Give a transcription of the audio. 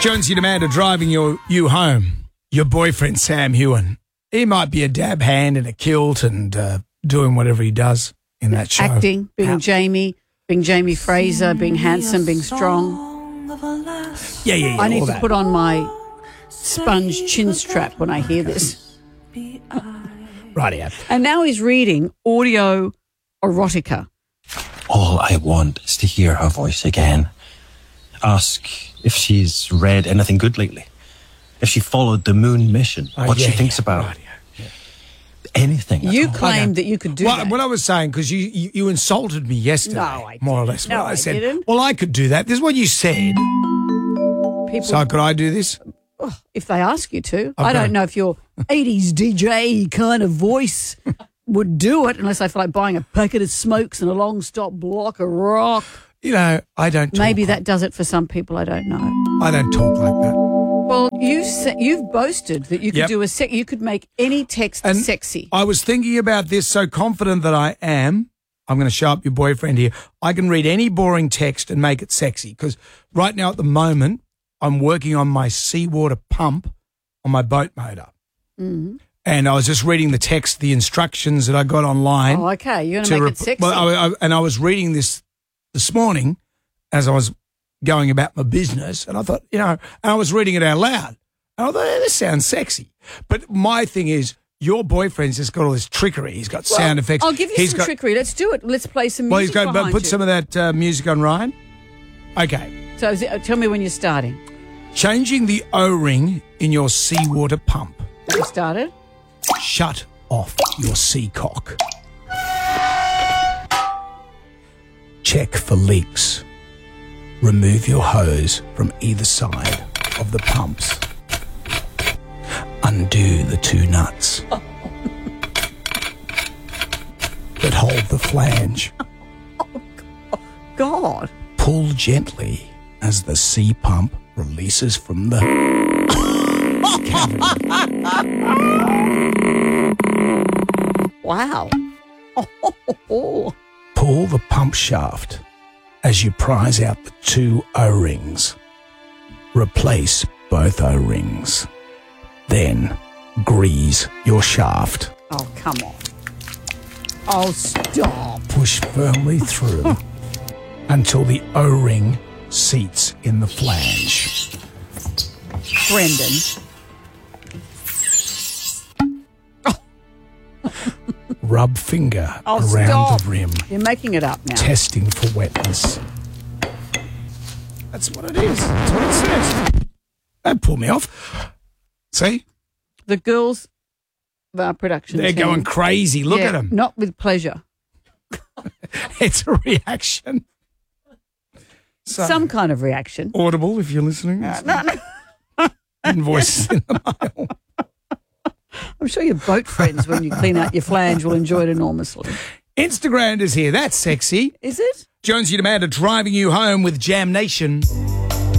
Jonesy and Amanda driving you home. Your boyfriend, Sam Hewen. He might be a dab hand in a kilt and doing whatever he does in that show. Acting, being Jamie Fraser, being handsome, being strong. Yeah. I need to put on my sponge chin strap when I hear this. Rightio. And now he's reading audio erotica. All I want is to hear her voice again. Ask if she's read anything good lately. If she followed the moon mission. What she thinks about. Anything. You claimed that you could do that. What I was saying, because you insulted me yesterday, No, I more or less. No, I said, didn't. well, I could do that. This is what you said. So could I do this? If they ask you to. I don't know if your 80s DJ kind of voice would do it unless I feel like buying a packet of smokes and a long stop block of rock. You know, I don't talk Maybe like that does it for some people, I don't know. I don't talk like that. Well, you've boasted that you could you could make any text sexy. I was thinking about this, so confident that I am. I'm going to show up your boyfriend here. I can read any boring text and make it sexy, because right now at the moment I'm working on my seawater pump on my boat motor. Mm-hmm. And I was just reading the text, the instructions that I got online. Oh, okay. You're going to make it sexy. Well, I was reading this morning as I was going about my business, and I thought, and I was reading it out loud. And I thought, this sounds sexy. But my thing is, your boyfriend's just got all this trickery. He's got sound effects. I'll give you some trickery. Let's do it. Let's play some music Well, put some of that music on, Ryan. Okay. So tell me when you're starting. Changing the O-ring in your seawater pump. Have you started? Shut off your sea cock. Check for leaks. Remove your hose from either side of the pumps. Undo the two nuts that hold the flange. Oh, God. Pull gently as the sea pump releases from the cavity. Wow. Pull the pump shaft as you prise out the two O-rings. Replace both O-rings. Then grease your shaft. Oh, come on. Oh, stop. Push firmly through until the O-ring seats in the flange. Brendan. Rub finger around stop. the rim. You're making it up now. Testing for wetness. That's what it is. That's what it says. Don't pull me off. See? The girls of our production They're team, going crazy. Look at them. Not with pleasure. It's a reaction. So, Some kind of reaction. audible, if you're listening. No. Invoices in the mail. I'm sure your boat friends, when you clean out your flange, will enjoy it enormously. Instagram is here. That's sexy. Is it? Jonesy and Amanda driving you home with Jam Nation.